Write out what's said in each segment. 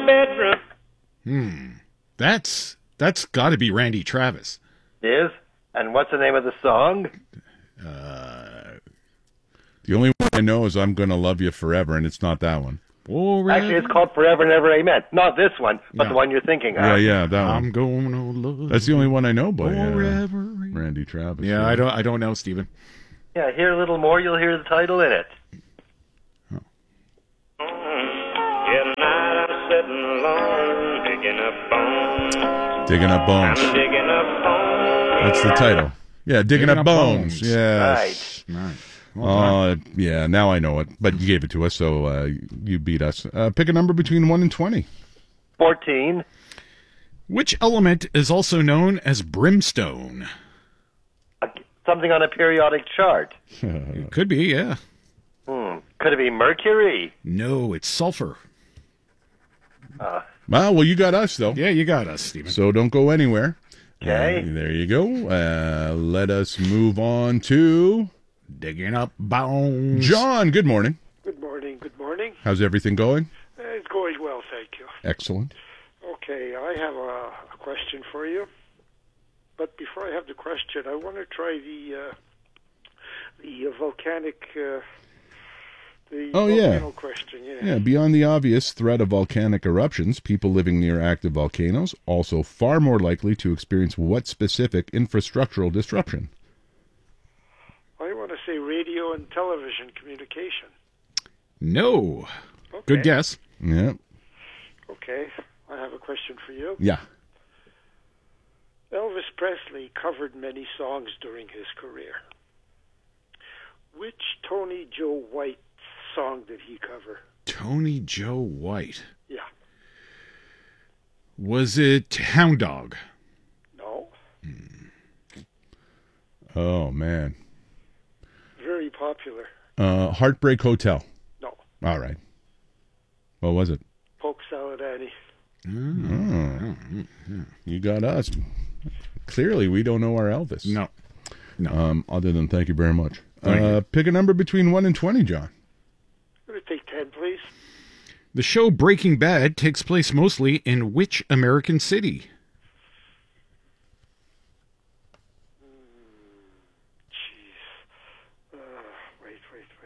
bedroom. That's got to be Randy Travis. Is? And what's the name of the song? The only one I know is I'm Gonna Love You Forever, and it's not that one. Actually, it's called Forever and Ever Amen. Not this one, but the one you're thinking of. Yeah, that one. I'm gonna love. That's the only one I know by forever. Randy Travis. Yeah, I don't know, Stephen. Yeah, hear a little more, you'll hear the title in it. Tonight I'm sitting alone, digging up bones. Digging Up Bones. I'm digging up bones. That's the title. Yeah, Digging Up Bones. Yes. Right. Yeah, now I know it. But you gave it to us, so you beat us. Pick a number between 1 and 20. 14. Which element is also known as brimstone? Something on a periodic chart. It could be, yeah. Could it be Mercury? No, it's sulfur. Well, you got us, though. Yeah, you got us, Stephen. So don't go anywhere. Okay. There you go. Let us move on to Digging Up Bones. John. Good morning. Good morning. Good morning. How's everything going? It's going well, thank you. Excellent. Okay, I have a question for you. But before I have the question, I want to try the volcanic volcano question. Yeah, beyond the obvious threat of volcanic eruptions, people living near active volcanoes also far more likely to experience what specific infrastructural disruption? I want to say radio and television communication. No. Okay. Good guess. Yeah. Okay, I have a question for you. Yeah. Elvis Presley covered many songs during his career. Which Tony Joe White song did he cover? Tony Joe White. Yeah. Was it Hound Dog? No. Oh, man. Very popular. Heartbreak Hotel. No. All right. What was it? Polk Salad Annie. You got us. Clearly, we don't know our Elvis. No. Other than thank you very much. Thank you. Pick a number between 1 and 20, John. I'm going to take 10, please. The show Breaking Bad takes place mostly in which American city? Jeez. Wait.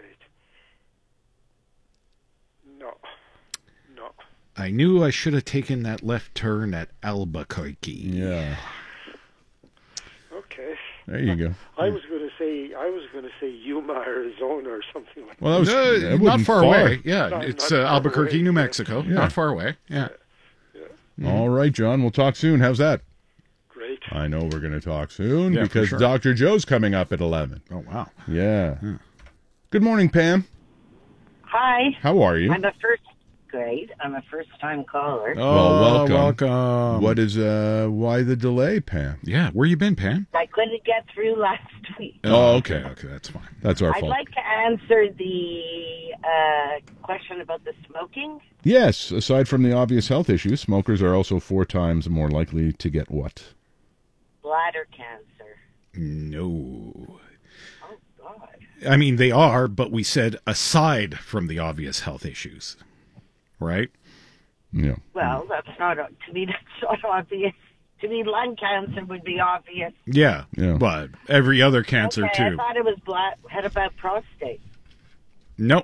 No. I knew I should have taken that left turn at Albuquerque. Yeah. Okay. There you go. I was going to say Yuma, Arizona, or something like that. Well, that was not far away. Yeah, Not it's far Albuquerque, away. New Mexico. Yeah. Not far away. Yeah. All right, John. We'll talk soon. How's that? Great. I know we're going to talk soon Yeah, for because sure. Dr. Joe's coming up at 11. Oh, wow. Yeah. Good morning, Pam. Hi. How are you? I'm a first-time caller. Oh, welcome. What is, why the delay, Pam? Yeah, where you been, Pam? I couldn't get through last week. Oh, okay. Okay, that's fine. That's our I'd fault. like to answer the question about the smoking. Yes, aside from the obvious health issues, smokers are also 4 times more likely to get what? Bladder cancer. No. Oh, God. I mean, they are, but we said aside from the obvious health issues. Right? Yeah. Well, to me, that's not obvious. To me, lung cancer would be obvious. Yeah. But every other cancer, okay, I too. thought it was had about prostate. Nope.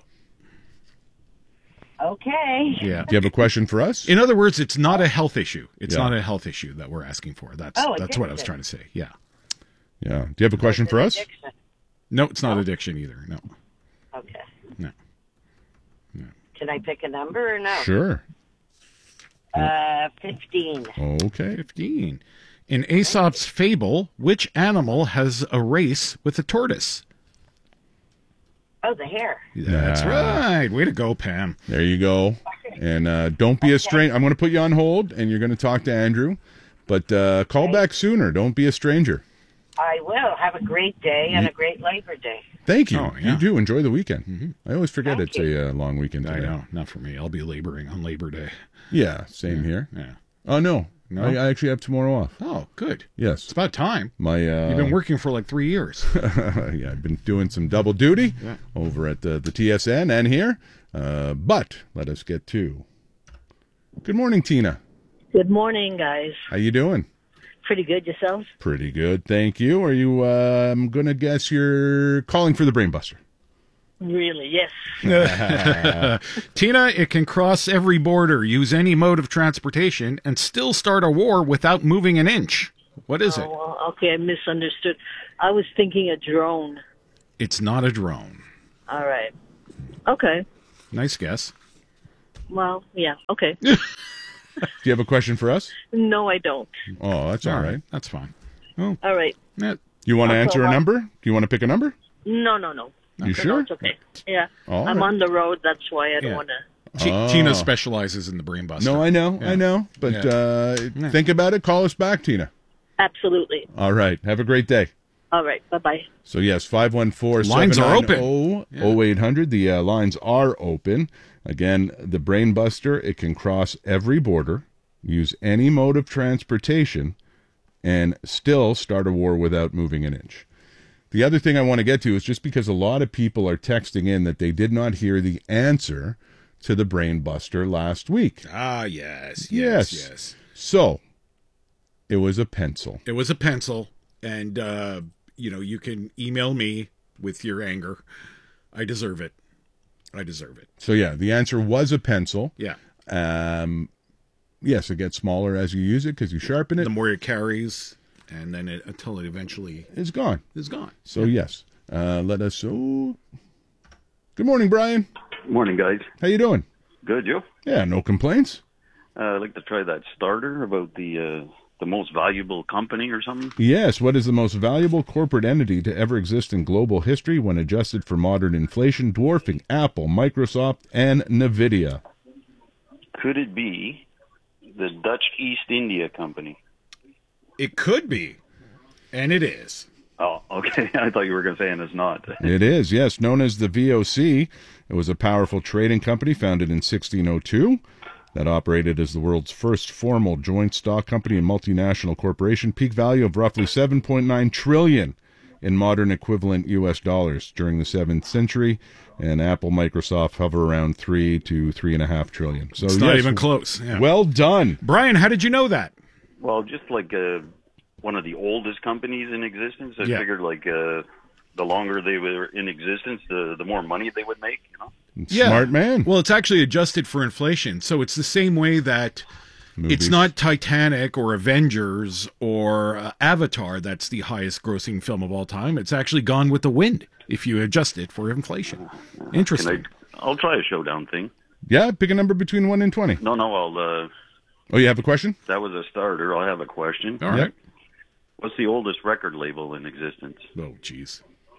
Okay. Yeah. Do you have a question for us? In other words, it's not a health issue. It's Yeah. not a health issue that we're asking for. That's what I was trying to say. Yeah. Yeah. Do you have a question for us? Addiction. No, it's not addiction either. No. Okay. No. Can I pick a number or no? Sure. 15. Okay. 15. In Aesop's fable, which animal has a race with a tortoise? Oh, the hare. That's right. Way to go, Pam. There you go. And don't be a stranger. I'm going to put you on hold, and you're going to talk to Andrew. But call back sooner. Don't be a stranger. I will. Have a great day and a great Labor Day. Thank you. Oh, yeah. You do. Enjoy the weekend. I always forget Thank it's a long weekend I today. know. Not for me. I'll be laboring on Labor Day. Yeah, same here. Yeah. Oh, no. No? I actually have tomorrow off. Oh, good. Yes. It's about time. You've been working for like 3 years. Yeah, I've been doing some double duty over at the TSN and here. But let us get to Good morning, Tina. Good morning, guys. How you doing? Pretty good yourselves? Pretty good, thank you. Are you, I'm going to guess you're calling for the Brainbuster. Really, yes. Tina, it can cross every border, use any mode of transportation, and still start a war without moving an inch. What is it? Well, okay, I misunderstood. I was thinking a drone. It's not a drone. All right. Okay. Nice guess. Well, yeah, okay. Do you have a question for us? No, I don't. Oh, that's all right. That's fine. All right. Yeah. You want to Also, answer a number? Do you want to pick a number? No. You No, sure? it's okay. Yeah. All I'm right. on the road, that's why I don't Yeah. want to. Tina specializes in the Brainbuster. No, I know. But think about it. Call us back, Tina. Absolutely. All right. Have a great day. All right, bye-bye. So, yes, 514-790-0800. Lines are open. The lines are open. Again, the Brainbuster, it can cross every border, use any mode of transportation, and still start a war without moving an inch. The other thing I want to get to is just because a lot of people are texting in that they did not hear the answer to the Brainbuster last week. Ah, yes. So, it was a pencil. It was a pencil, and, you can email me with your anger. I deserve it. So, yeah, the answer was a pencil. Yeah. Yes, it gets smaller as you use it because you sharpen it. The more it carries, and then until it eventually It's gone. is gone. So, yes, let us... Oh. Good morning, Brian. Morning, guys. How you doing? Good, you? Yeah, no complaints. I'd like to try that starter about the most valuable company or something. Yes, what is the most valuable corporate entity to ever exist in global history when adjusted for modern inflation, dwarfing Apple, Microsoft, and NVIDIA? Could it be the Dutch East India Company? It could be, and it is. Oh, okay. I thought you were going to say, and it's not. It is, yes. Known as the VOC, it was a powerful trading company founded in 1602 that operated as the world's first formal joint stock company and multinational corporation. Peak value of roughly $7.9 trillion in modern equivalent U.S. dollars during the 7th century, and Apple, Microsoft hover around 3 to 3.5 trillion. So It's not even close. Yeah. Well done. Brian, how did you know that? Well, just like one of the oldest companies in existence, I Yeah. figured like the longer they were in existence, the more money they would make, you know? Smart man. Well, it's actually adjusted for inflation. So it's the same way that it's not Titanic or Avengers or Avatar that's the highest grossing film of all time. It's actually Gone with the Wind if you adjust it for inflation. Interesting. I'll try a showdown thing. Yeah, pick a number between 1 and 20. No, I'll... Oh, you have a question? That was a starter. I'll have a question. All right. What's the oldest record label in existence? Oh, jeez.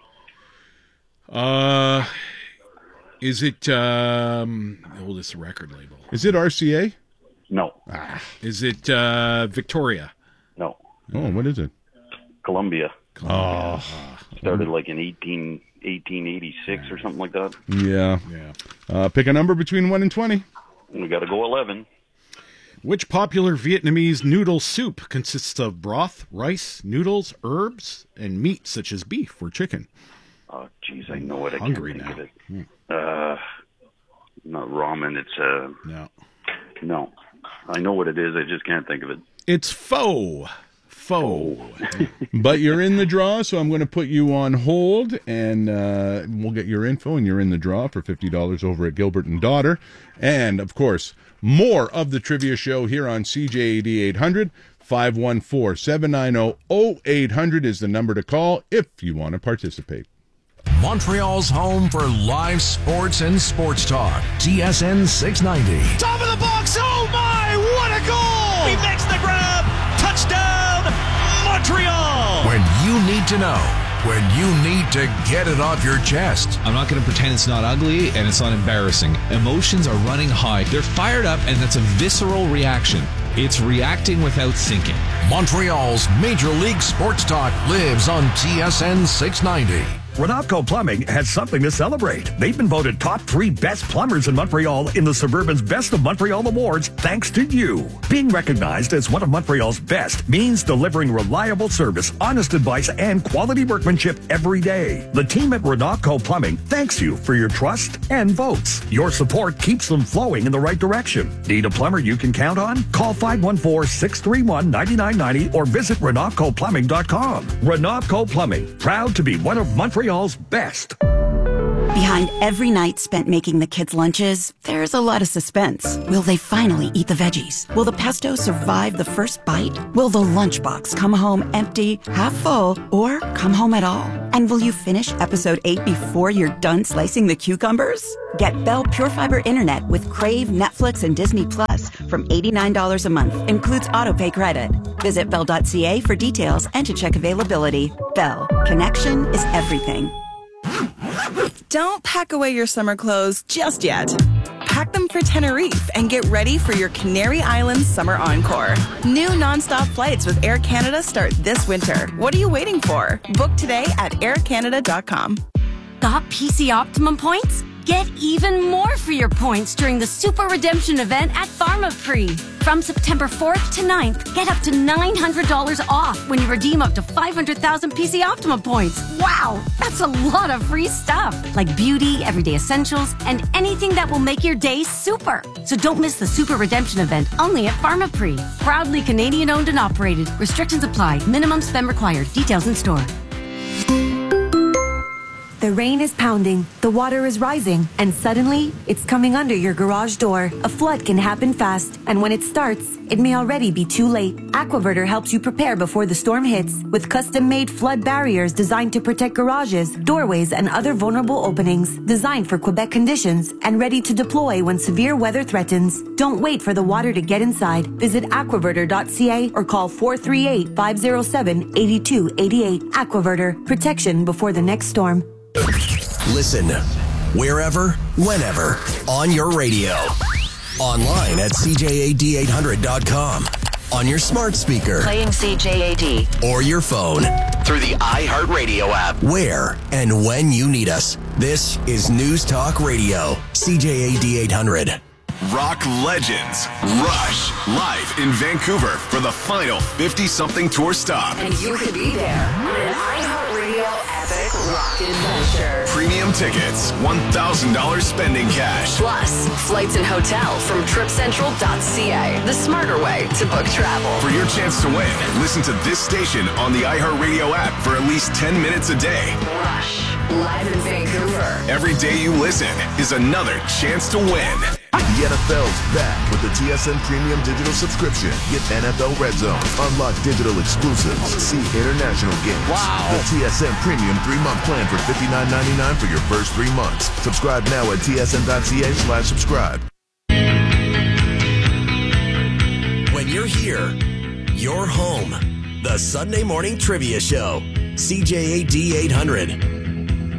Is it the oldest record label? Is it RCA? No. Is it Victoria? No. Oh, what is it? Columbia. Oh. Started like in 1886 or something like that. Yeah. Yeah. Pick a number between 1 and 20. We got to go 11. Which popular Vietnamese noodle soup consists of broth, rice, noodles, herbs, and meat such as beef or chicken? Oh, geez, I know it. I Hungry can't think now. of it. Not ramen. It's No. no. I know what it is. I just can't think of it. It's pho. Pho. But you're in the draw, so I'm going to put you on hold, and we'll get your info, and you're in the draw for $50 over at Gilbert & Daughter. And, of course, more of the Trivia Show here on CJAD 800. 514-790-0800 is the number to call if you want to participate. Montreal's home for live sports and sports talk. TSN 690. Top of the box. Oh, my. What a goal. He makes the grab. Touchdown, Montreal. When you need to know. When you need to get it off your chest. I'm not going to pretend it's not ugly and it's not embarrassing. Emotions are running high. They're fired up, and that's a visceral reaction. It's reacting without thinking. Montreal's Major League Sports Talk lives on TSN 690. Renatco Plumbing has something to celebrate. They've been voted top 3 best plumbers in Montreal in the Suburban's Best of Montreal Awards thanks to you. Being recognized as one of Montreal's best means delivering reliable service, honest advice, and quality workmanship every day. The team at Renatco Plumbing thanks you for your trust and votes. Your support keeps them flowing in the right direction. Need a plumber you can count on? Call 514-631-9990 or visit RenatcoPlumbing.com. Renatco Plumbing, proud to be one of Montreal's best. Behind every night spent making the kids' lunches, there's a lot of suspense. Will they finally eat the veggies? Will the pesto survive the first bite? Will the lunchbox come home empty, half full, or come home at all? And will you finish episode 8 before you're done slicing the cucumbers? Get Bell Pure Fiber Internet with Crave, Netflix, and Disney Plus from $89 a month. Includes autopay credit. Visit Bell.ca for details and to check availability. Bell. Connection is everything. Don't pack away your summer clothes just yet. Pack them for Tenerife and get ready for your Canary Islands summer encore. New nonstop flights with Air Canada start this winter. What are you waiting for? Book today at aircanada.com. Got PC Optimum points? Get even more for your points during the Super Redemption event at PharmaPre. From September 4th to 9th, get up to $900 off when you redeem up to 500,000 PC Optimum points. Wow, that's a lot of free stuff, like beauty, everyday essentials, and anything that will make your day super. So don't miss the Super Redemption event only at PharmaPre. Proudly Canadian owned and operated. Restrictions apply. Minimum spend required. Details in store. The rain is pounding, the water is rising, and suddenly, it's coming under your garage door. A flood can happen fast, and when it starts, it may already be too late. Aquaverter helps you prepare before the storm hits with custom-made flood barriers designed to protect garages, doorways, and other vulnerable openings, designed for Quebec conditions and ready to deploy when severe weather threatens. Don't wait for the water to get inside. Visit aquaverter.ca or call 438-507-8288. Aquaverter, protection before the next storm. Listen, wherever, whenever, on your radio. Online at CJAD800.com. On your smart speaker. Playing CJAD. Or your phone. Through the iHeartRadio app. Where and when you need us. This is News Talk Radio. CJAD 800. Rock legends Rush live in Vancouver for the final 50-something tour stop. And you could be there on an iHeartRadio epic rock adventure. Premium tickets, $1,000 spending cash. Plus, flights and hotel from TripCentral.ca. The smarter way to book travel. For your chance to win, listen to this station on the iHeartRadio app for at least 10 minutes a day. Rush, live in Vancouver. Every day you listen is another chance to win. The NFL's back with the TSN Premium Digital Subscription. Get NFL Red Zone, unlock digital exclusives, see international games. Wow. The TSN Premium 3-month plan for $59.99 for your first 3 months. Subscribe now at tsn.ca/subscribe. When you're here, you're home. The Sunday Morning Trivia Show. CJAD 800.